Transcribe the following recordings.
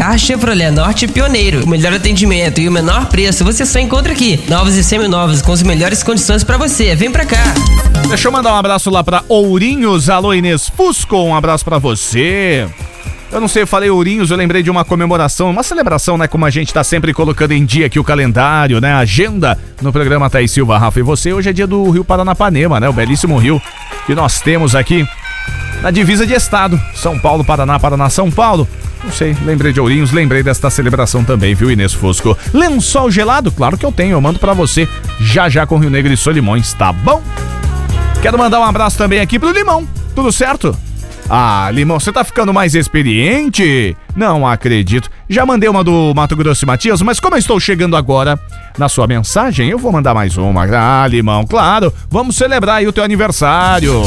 Carro Chevrolet Norte Pioneiro. O melhor atendimento e o menor preço você só encontra aqui. Novos e seminovos com as melhores condições pra você. Vem pra cá. Deixa eu mandar um abraço lá pra Ourinhos. Alô, Inês Fusco, um abraço pra você. Eu não sei, eu falei Ourinhos, eu lembrei de uma comemoração, uma celebração, né? Como a gente tá sempre colocando em dia aqui o calendário, né? A agenda no programa Thaís Silva, Rafa e você. Hoje é dia do Rio Paranapanema, né? O belíssimo rio que nós temos aqui na divisa de estado. São Paulo, Paraná, Paraná, São Paulo. Não sei, lembrei de Ourinhos, lembrei desta celebração também, viu, Inês Fusco? Lençol gelado? Claro que eu tenho, eu mando pra você já com Rio Negro e Solimões, tá bom? Quero mandar um abraço também aqui pro Limão, tudo certo? Ah, Limão, você tá ficando mais experiente? Não acredito. Já mandei uma do Mato Grosso e Matias, mas como eu estou chegando agora na sua mensagem, eu vou mandar mais uma. Ah, Limão, claro, vamos celebrar aí o teu aniversário.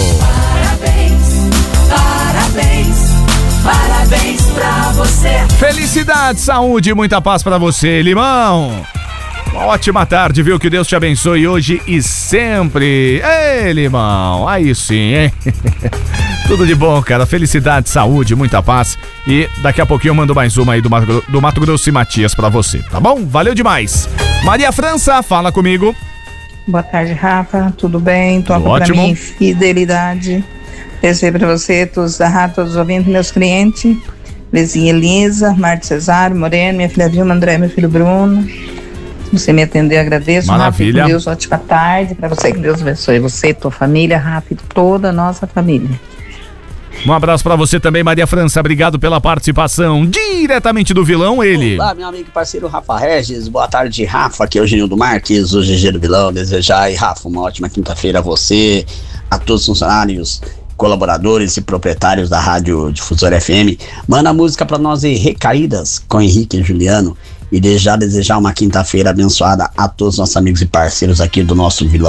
Parabéns pra você. Felicidade, saúde e muita paz pra você, Limão. Uma ótima tarde, viu? Que Deus te abençoe hoje e sempre. Ei, Limão, aí sim, hein? Tudo de bom, cara. Felicidade, saúde, muita paz. E daqui a pouquinho eu mando mais uma aí do Mato Grosso e Matias pra você, tá bom? Valeu demais. Maria França, fala comigo. Boa tarde, Rafa. Tudo bem? Toca pra mim, fidelidade. Desejo pra você, todos da rádio, todos os ouvintes, meus clientes. Vizinha Elisa, Marte Cesário, Moreno, minha filha Vilma, André, meu filho Bruno. Se você me atender, eu agradeço. Maravilha. Rafa, com Deus, ótima tarde pra você, que Deus abençoe você, tua família, Rafa, e toda a nossa família. Um abraço pra você também, Maria França. Obrigado pela participação. Diretamente do Vilão, ele. Olá, meu amigo e parceiro Rafa Regis. Boa tarde, Rafa. Aqui é o Genildo Marques, o GG do Vilão. Desejar aí, Rafa, uma ótima quinta-feira a você, a todos os funcionários, colaboradores e proprietários da Rádio Difusora FM. Manda a música pra nós aí, Recaídas, com Henrique e Juliano. E desejar uma quinta-feira abençoada a todos os nossos amigos e parceiros aqui do nosso Vilão.